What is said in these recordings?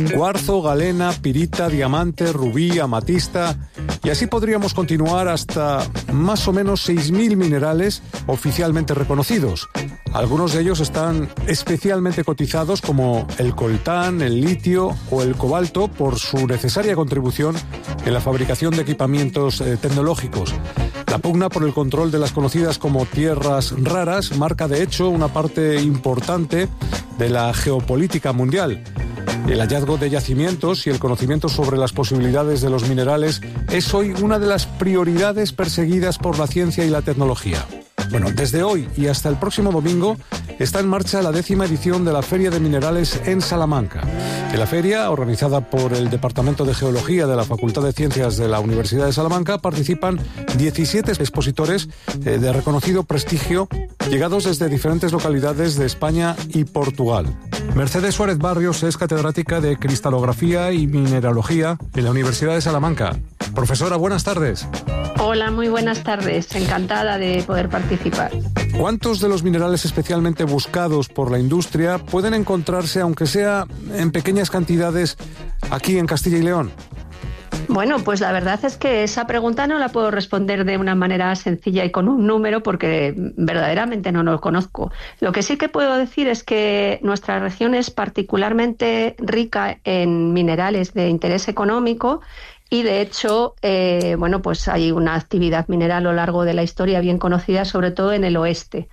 Cuarzo, galena, pirita, diamante, rubí, amatista, y así podríamos continuar hasta más o menos 6.000 minerales oficialmente reconocidos. Algunos de ellos están especialmente cotizados, como el coltán, el litio o el cobalto, por su necesaria contribución en la fabricación de equipamientos tecnológicos. La pugna por el control de las conocidas como tierras raras marca de hecho una parte importante de la geopolítica mundial. El hallazgo de yacimientos y el conocimiento sobre las posibilidades de los minerales es hoy una de las prioridades perseguidas por la ciencia y la tecnología. Bueno, desde hoy y hasta el próximo domingo está en marcha la 10ª edición de la Feria de Minerales en Salamanca. En la feria, organizada por el Departamento de Geología de la Facultad de Ciencias de la Universidad de Salamanca, participan 17 expositores de reconocido prestigio, llegados desde diferentes localidades de España y Portugal. Mercedes Suárez Barrios es catedrática de Cristalografía y Mineralogía en la Universidad de Salamanca. Profesora, buenas tardes. Hola, muy buenas tardes. Encantada de poder participar. ¿Cuántos de los minerales especialmente buscados por la industria pueden encontrarse, aunque sea en pequeñas cantidades, aquí en Castilla y León? Bueno, pues la verdad es que esa pregunta no la puedo responder de una manera sencilla y con un número, porque verdaderamente no lo conozco. Lo que sí que puedo decir es que nuestra región es particularmente rica en minerales de interés económico. Y de hecho, pues hay una actividad mineral a lo largo de la historia bien conocida, sobre todo en el oeste,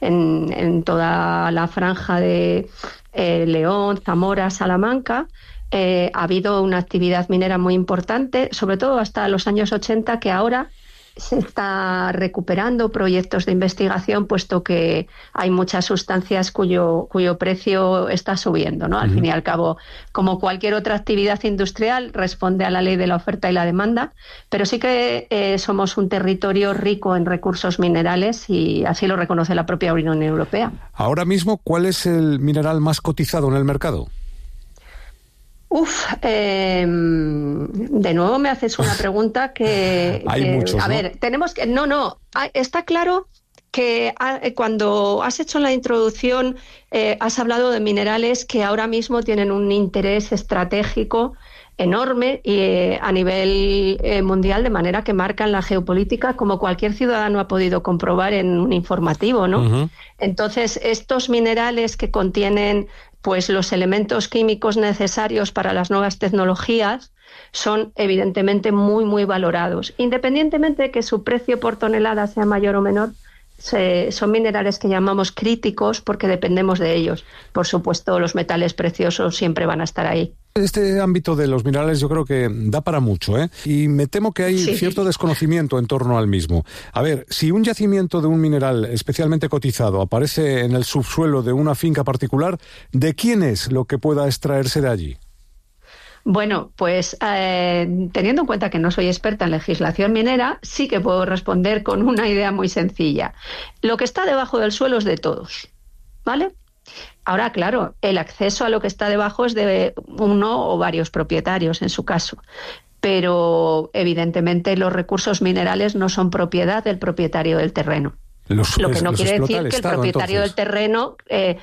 en toda la franja de León, Zamora, Salamanca. Ha habido una actividad minera muy importante, sobre todo hasta los años 80, que ahora se está recuperando proyectos de investigación, puesto que hay muchas sustancias cuyo precio está subiendo, ¿no? Al fin y al cabo, como cualquier otra actividad industrial, responde a la ley de la oferta y la demanda, pero sí que somos un territorio rico en recursos minerales y así lo reconoce la propia Unión Europea. Ahora mismo, ¿cuál es el mineral más cotizado en el mercado? De nuevo me haces una pregunta que hay muchos, ¿no? A ver, tenemos que... está claro que cuando has hecho la introducción has hablado de minerales que ahora mismo tienen un interés estratégico enorme y a nivel mundial, de manera que marcan la geopolítica, como cualquier ciudadano ha podido comprobar en un informativo, ¿no? Uh-huh. Entonces, estos minerales que contienen pues los elementos químicos necesarios para las nuevas tecnologías son evidentemente muy, muy valorados. Independientemente de que su precio por tonelada sea mayor o menor, son minerales que llamamos críticos porque dependemos de ellos. Por supuesto, los metales preciosos siempre van a estar ahí. Este ámbito de los minerales yo creo que da para mucho, ¿eh? Y me temo que hay cierto desconocimiento en torno al mismo. A ver, si un yacimiento de un mineral especialmente cotizado aparece en el subsuelo de una finca particular, ¿de quién es lo que pueda extraerse de allí? Bueno, pues teniendo en cuenta que no soy experta en legislación minera, sí que puedo responder con una idea muy sencilla. Lo que está debajo del suelo es de todos, ¿vale? Ahora, claro, el acceso a lo que está debajo es de uno o varios propietarios en su caso, pero evidentemente los recursos minerales no son propiedad del propietario del terreno. Lo que no quiere decir que el propietario del terreno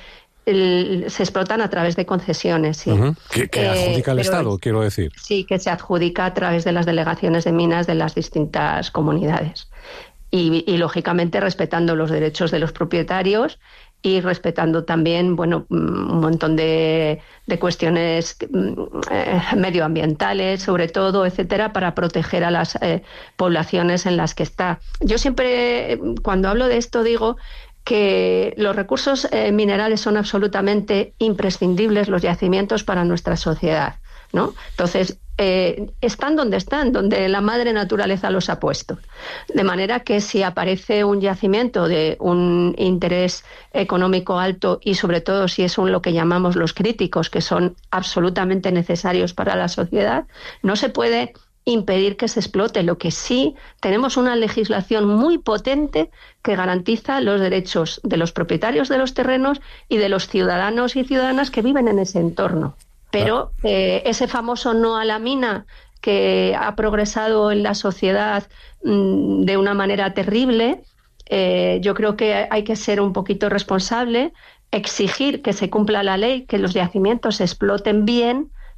se explotan a través de concesiones. Sí. Uh-huh. Que adjudica el Estado, quiero decir. Sí, que se adjudica a través de las delegaciones de minas de las distintas comunidades. Y lógicamente respetando los derechos de los propietarios y respetando también, un montón de cuestiones medioambientales, sobre todo, etcétera, para proteger a las poblaciones en las que está. Yo siempre, cuando hablo de esto, digo que los recursos minerales son absolutamente imprescindibles, los yacimientos, para nuestra sociedad, ¿no? Entonces, están donde la madre naturaleza los ha puesto. De manera que si aparece un yacimiento de un interés económico alto y sobre todo si es lo que llamamos los críticos, que son absolutamente necesarios para la sociedad, no se puede impedir que se explote. Lo que sí, tenemos una legislación muy potente que garantiza los derechos de los propietarios de los terrenos y de los ciudadanos y ciudadanas que viven en ese entorno. Pero ese famoso no a la mina, que ha progresado en la sociedad de una manera terrible, yo creo que hay que ser un poquito responsable, exigir que se cumpla la ley, que los yacimientos se exploten bien,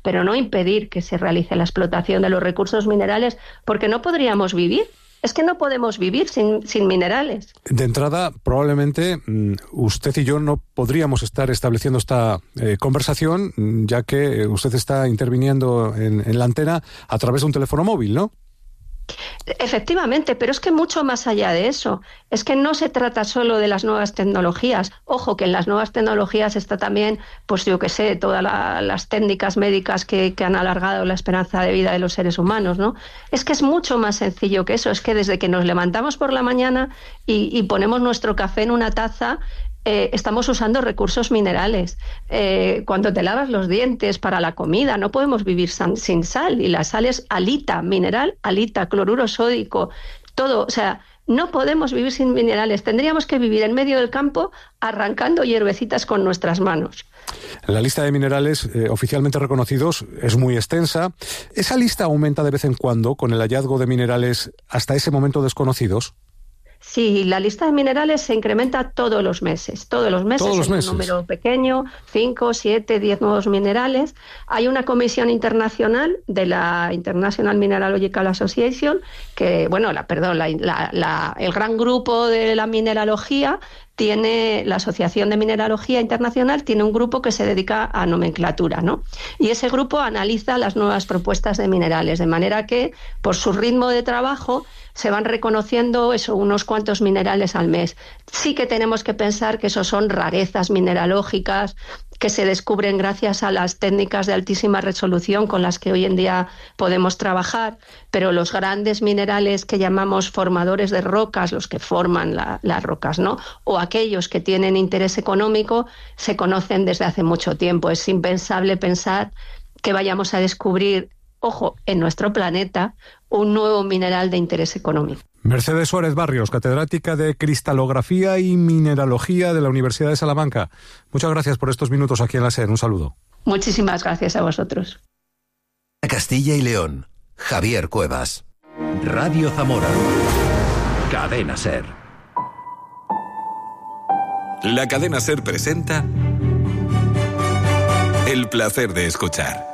pero no impedir que se realice la explotación de los recursos minerales, porque no podríamos vivir. Es que no podemos vivir sin minerales. De entrada, probablemente usted y yo no podríamos estar estableciendo esta conversación, ya que usted está interviniendo en la antena a través de un teléfono móvil, ¿no? Efectivamente, pero es que mucho más allá de eso. Es que no se trata solo de las nuevas tecnologías. Ojo, que en las nuevas tecnologías está también, pues yo qué sé, todas las técnicas médicas que han alargado la esperanza de vida de los seres humanos, ¿no? Es que es mucho más sencillo que eso. Es que desde que nos levantamos por la mañana y ponemos nuestro café en una taza, estamos usando recursos minerales. Cuando te lavas los dientes para la comida, no podemos vivir sin sal, y la sal es halita mineral, halita, cloruro sódico, todo. O sea, no podemos vivir sin minerales. Tendríamos que vivir en medio del campo arrancando hierbecitas con nuestras manos. La lista de minerales oficialmente reconocidos es muy extensa. ¿Esa lista aumenta de vez en cuando con el hallazgo de minerales hasta ese momento desconocidos? Sí, la lista de minerales se incrementa todos los meses. Todos los meses es un número pequeño, 5, 7, 10 nuevos minerales. Hay una comisión internacional de la International Mineralogical Association, que, bueno, el gran grupo de la mineralogía tiene, la Asociación de Mineralogía Internacional tiene un grupo que se dedica a nomenclatura, ¿no? Y ese grupo analiza las nuevas propuestas de minerales, de manera que, por su ritmo de trabajo, se van reconociendo unos cuantos minerales al mes. Sí que tenemos que pensar que esos son rarezas mineralógicas que se descubren gracias a las técnicas de altísima resolución con las que hoy en día podemos trabajar, pero los grandes minerales que llamamos formadores de rocas, los que forman las rocas, ¿no?, o aquellos que tienen interés económico, se conocen desde hace mucho tiempo. Es impensable pensar que vayamos a descubrir, ojo, en nuestro planeta, un nuevo mineral de interés económico. Mercedes Suárez Barrios, catedrática de Cristalografía y Mineralogía de la Universidad de Salamanca. Muchas gracias por estos minutos aquí en la SER. Un saludo. Muchísimas gracias a vosotros. Castilla y León, Javier Cuevas. Radio Zamora. Cadena SER. La cadena SER presenta El placer de escuchar.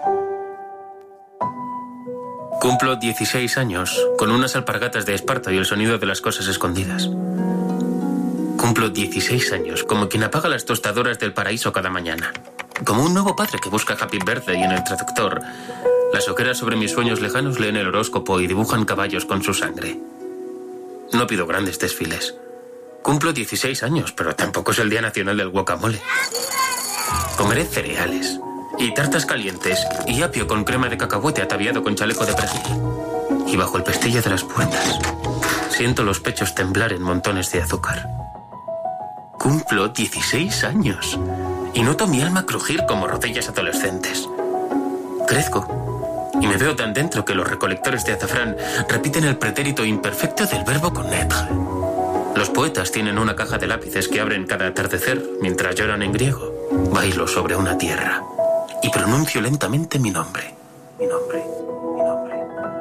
Cumplo 16 años, con unas alpargatas de Esparta y el sonido de las cosas escondidas. Cumplo 16 años, como quien apaga las tostadoras del paraíso cada mañana. Como un nuevo padre que busca Happy Birthday en el traductor. Las ojeras sobre mis sueños lejanos leen el horóscopo y dibujan caballos con su sangre. No pido grandes desfiles. Cumplo 16 años, pero tampoco es el Día Nacional del Guacamole. Comeré cereales y tartas calientes y apio con crema de cacahuete ataviado con chaleco de perejil. Y bajo el pestillo de las puertas siento los pechos temblar en montones de azúcar. Cumplo 16 años y noto mi alma crujir como rodillas adolescentes. Crezco y me veo tan dentro que los recolectores de azafrán repiten el pretérito imperfecto del verbo connaître. Los poetas tienen una caja de lápices que abren cada atardecer mientras lloran en griego. Bailo sobre una tierra y pronuncio lentamente mi nombre. Mi nombre. Mi nombre.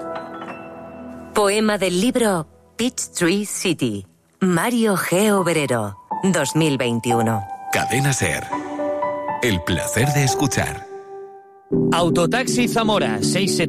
Poema del libro Peachtree City. Mario G. Obrero, 2021. Cadena SER. El placer de escuchar. Autotaxi Zamora,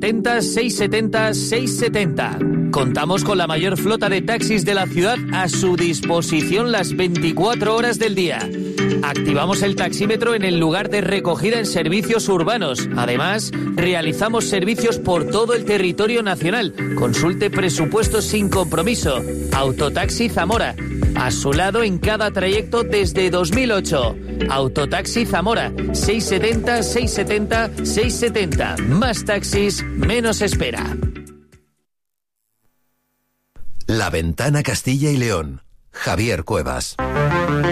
670-670-670. Contamos con la mayor flota de taxis de la ciudad a su disposición las 24 horas del día. Activamos el taxímetro en el lugar de recogida en servicios urbanos. Además, realizamos servicios por todo el territorio nacional. Consulte presupuestos sin compromiso. Autotaxi Zamora, a su lado en cada trayecto desde 2008. Autotaxi Zamora, 670-670-670. Más taxis, menos espera. La Ventana Castilla y León, Javier Cuevas.